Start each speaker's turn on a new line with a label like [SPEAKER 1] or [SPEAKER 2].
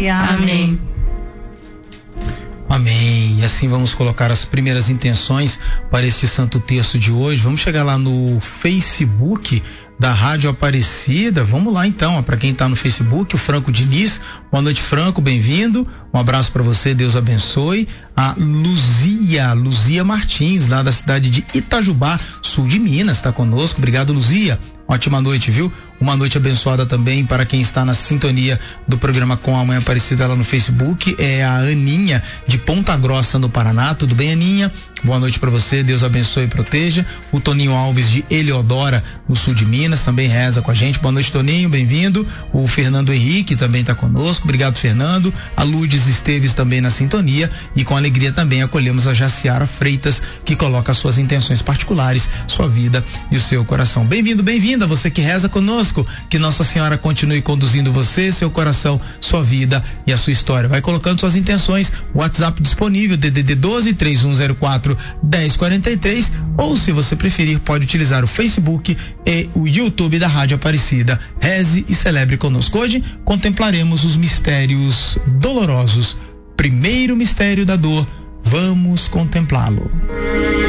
[SPEAKER 1] Glória. Amém.
[SPEAKER 2] Amém. E assim vamos colocar as primeiras intenções para este santo terço de hoje. Vamos chegar lá no Facebook da Rádio Aparecida. Vamos lá então, para quem está no Facebook, o Franco Diniz. Boa noite, Franco, bem-vindo. Um abraço para você, Deus abençoe. A Luzia Martins, lá da cidade de Itajubá, sul de Minas, está conosco. Obrigado, Luzia. Ótima noite, viu? Uma noite abençoada também para quem está na sintonia do programa Com a Mãe Aparecida lá no Facebook. É a Aninha de Ponta Grossa, no Paraná. Tudo bem, Aninha? Boa noite para você, Deus abençoe e proteja. O Toninho Alves de Eliodora, no sul de Minas, também reza com a gente. Boa noite, Toninho, bem-vindo. O Fernando Henrique também está conosco. Obrigado, Fernando. A Lourdes Esteves também na sintonia. E com alegria também acolhemos a Jaciara Freitas, que coloca as suas intenções particulares, sua vida e o seu coração. Bem-vindo, bem-vinda, você que reza conosco. Que Nossa Senhora continue conduzindo você, seu coração, sua vida e a sua história. Vai colocando suas intenções. WhatsApp disponível, DDD 12 3104 1043, ou se você preferir, pode utilizar o Facebook e o YouTube da Rádio Aparecida. Reze e celebre conosco. Hoje contemplaremos os mistérios dolorosos. Primeiro mistério da dor, vamos contemplá-lo.